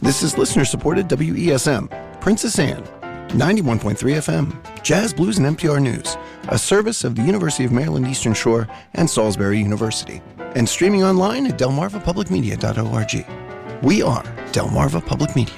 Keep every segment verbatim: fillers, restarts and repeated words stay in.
This is listener-supported W E S M, Princess Anne, ninety-one point three F M, Jazz, Blues, and N P R News, a service of the University of Maryland Eastern Shore and Salisbury University, and streaming online at delmarva public media dot org. We are Delmarva Public Media.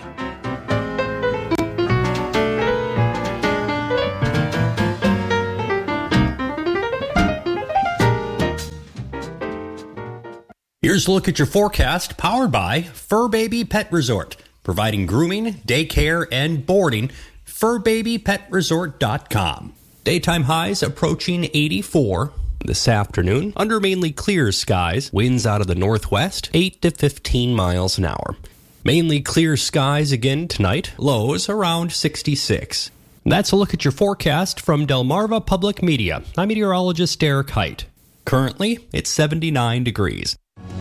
Here's a look at your forecast, powered by Fur Baby Pet Resort, providing grooming, daycare, and boarding. fur baby pet resort dot com. Daytime highs approaching eighty-four. This afternoon, under mainly clear skies, winds out of the northwest, eight to fifteen miles an hour. Mainly clear skies again tonight, lows around sixty-six. That's a look at your forecast from Delmarva Public Media. I'm meteorologist Derek Height. Currently, it's seventy-nine degrees.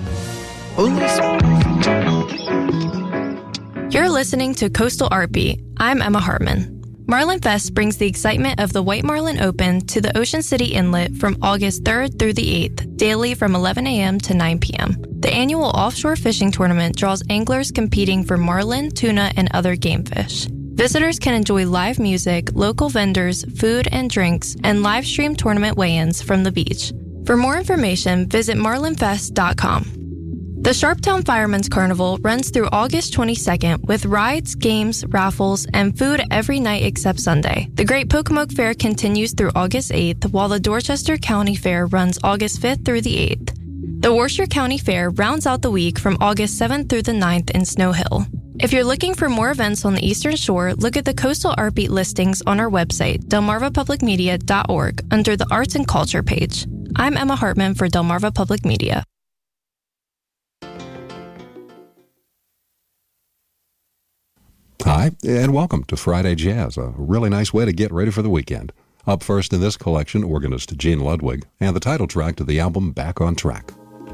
You're listening to Coastal Art Beat. I'm Emma Hartman. Marlin Fest brings the excitement of the White Marlin Open to the Ocean City Inlet from August third through the eighth, daily from eleven a.m. to nine p.m. The annual offshore fishing tournament draws anglers competing for marlin, tuna, and other game fish. Visitors can enjoy live music, local vendors, food and drinks, and live stream tournament weigh-ins from the beach. For more information, visit marlin fest dot com. The Sharptown Firemen's Carnival runs through August twenty-second with rides, games, raffles, and food every night except Sunday. The Great Pocomoke Fair continues through August eighth, while the Dorchester County Fair runs August fifth through the eighth. The Worcester County Fair rounds out the week from August seventh through the ninth in Snow Hill. If you're looking for more events on the Eastern Shore, look at the Coastal Art Beat listings on our website, delmarva public media dot org, under the Arts and Culture page. I'm Emma Hartman for Delmarva Public Media. Hi, and welcome to Friday Jazz, a really nice way to get ready for the weekend. Up first in this collection, organist Gene Ludwig, and the title track to the album Back on Track.